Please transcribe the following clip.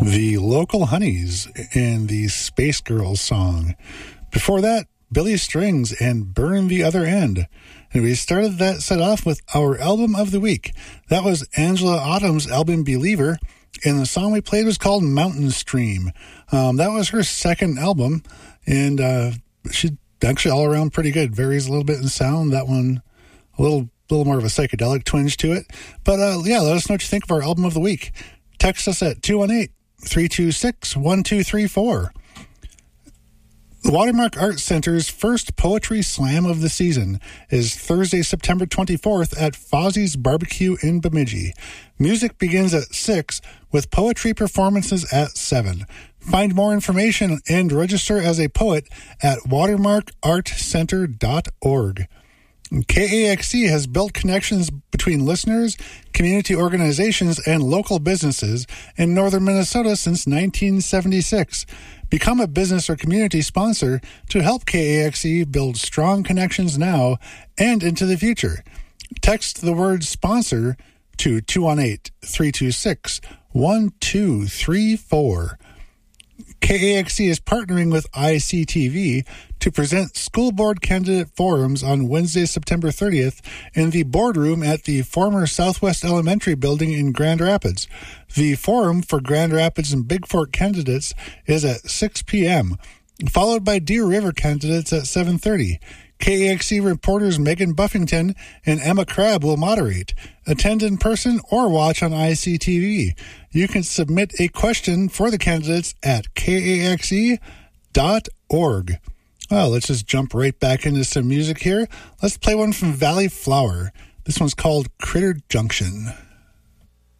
The Local Honeys in the Space Girls song. Before that, Billy Strings and Burn the Other End. And we started that set off with our album of the week. That was Angela Autumn's album Believer, and the song we played was called Mountain Stream. That was her second album, and she's actually all around pretty good. Varies a little bit in sound. That one, a little more of a psychedelic twinge to it. But yeah, let us know what you think of our album of the week. Text us at 218-326-1234. The Watermark Arts Center's first Poetry Slam of the season is Thursday, September 24th at Fozzie's Barbecue in Bemidji. Music begins at 6 with poetry performances at 7. Find more information and register as a poet at watermarkartcenter.org. KAXC has built connections between listeners, community organizations, and local businesses in northern Minnesota since 1976. Become a business or community sponsor to help KAXC build strong connections now and into the future. Text the word sponsor to 218-326-1234. KAXC is partnering with ICTV to present school board candidate forums on Wednesday, September 30th in the boardroom at the former Southwest Elementary building in Grand Rapids. The forum for Grand Rapids and Big Fork candidates is at 6 p.m., followed by Deer River candidates at 7:30. KAXC reporters Megan Buffington and Emma Crabb will moderate. Attend in person or watch on ICTV. You can submit a question for the candidates at kaxc.org. Well, let's just jump right back into some music here. Let's play one from Valley Flower. This one's called Critter Junction.